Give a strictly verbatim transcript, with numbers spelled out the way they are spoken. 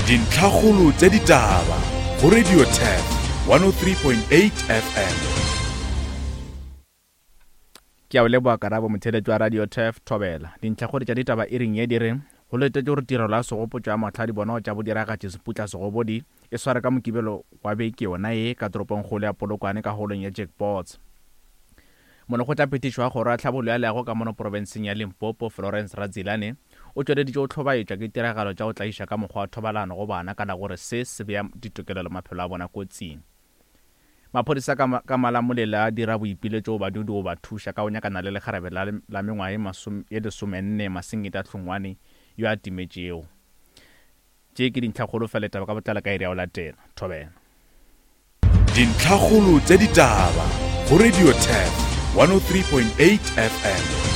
dintlhakgolo tse ditaba go Radio Tef one oh three point eight F M. Ke a o leboa Karabo motheletsi wa Radio Tef Thobela. Dintlhakgolo tsa ditaba e reng ye di reng go letetse gore tirelo ya segopotso ya matlhadi bona tsa bodiragatse seputla segobodi e sware ka mokibelo wa beke yona e ka toropong golo ya Polokwane ka holong ya Jackpots. Mono go tla petišwa ya gore a tlhabolo ya leago ka mono provinceng ya Limpopo Florence Radzilane o tsweledi tšo tlhobaetšwa ke tiragalo tša go tlaiša ka mokgwa wa thobalano go bana kana gore se se beya ditokelelo maphelo a bona kotsing. Maphodisa ka Malamolela a dira boipiletšo badudi go ba thuša ka go nyakana le lekgarebe la mengwae ye lesomenne Masingita Hlongwane yo a timetšego. Tše ke dintlhakgolo fela taba ka botlala ka iri ya o latela Thobela. Dintlhakgolo tse ditaba go Radio Tef one oh three point eight F M.